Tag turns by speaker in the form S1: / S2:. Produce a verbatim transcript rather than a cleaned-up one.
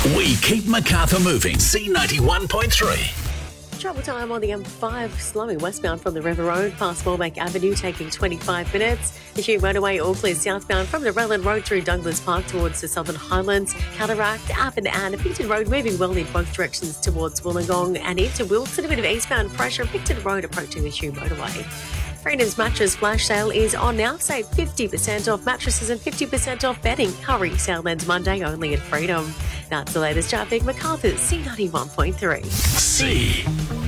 S1: We keep Macarthur moving. C ninety-one point three.
S2: Travel time on the M five, slowing westbound from the River Road past Morbank Avenue, taking twenty-five minutes. The Hume Motorway all clear southbound from the Relland Road through Douglas Park towards the Southern Highlands. Cataract, Avon and Picton Road moving well in both directions towards Wollongong and into Wilson. A bit of eastbound pressure, Picton Road approaching the Hume Motorway. Freedom's Mattress Flash Sale is on now. Save fifty percent off mattresses and fifty percent off bedding. Hurry, sale ends Monday only at Freedom. That's the latest traffic. Macarthur, C ninety-one point three.
S1: C.